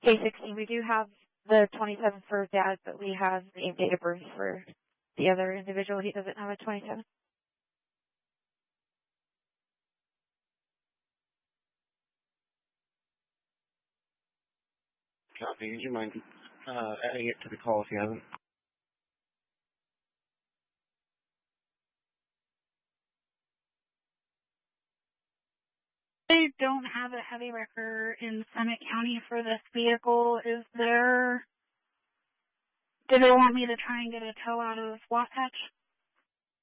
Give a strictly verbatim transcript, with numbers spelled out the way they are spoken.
K sixteen, we do have the twenty-seven for Dad, but we have the date of birth for the other individual. He doesn't have a twenty-seven. Copy. Would you mind uh, adding it to the call if you haven't? I don't have a heavy wrecker in Summit County for this vehicle. Is there... Do they want me to try and get a tow out of Wasatch?